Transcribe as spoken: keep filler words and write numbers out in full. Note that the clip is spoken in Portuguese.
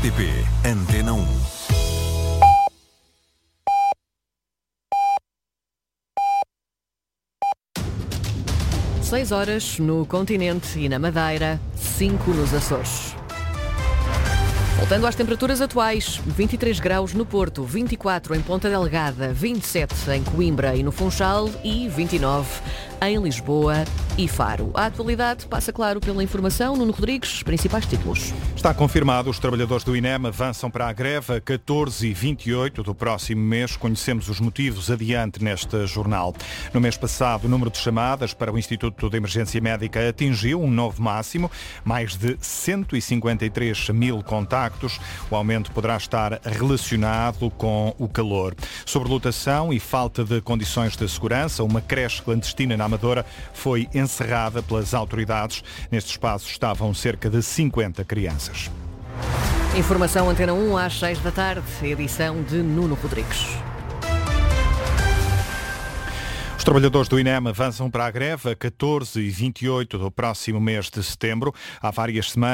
T P Antena um. seis horas no continente e na Madeira, cinco nos Açores. Voltando às temperaturas atuais, vinte e três graus no Porto, vinte e quatro em Ponta Delgada, vinte e sete em Coimbra e no Funchal e vinte e nove em Lisboa e Faro. A atualidade passa, claro, pela informação. Nuno Rodrigues, principais títulos. Está confirmado, os trabalhadores do I N E M avançam para a greve a catorze e vinte e oito do próximo mês. Conhecemos os motivos adiante neste jornal. No mês passado, o número de chamadas para o Instituto de Emergência Médica atingiu um novo máximo, mais de cento e cinquenta e três mil contactos. O aumento poderá estar relacionado com o calor. Sobre lotação e falta de condições de segurança, uma creche clandestina na Amadora foi encerrada pelas autoridades. Neste espaço estavam cerca de cinquenta crianças. Informação Antena um às seis da tarde, edição de Nuno Rodrigues. Os trabalhadores do I N E M avançam para a greve a catorze e vinte e oito do próximo mês de setembro. Há várias semanas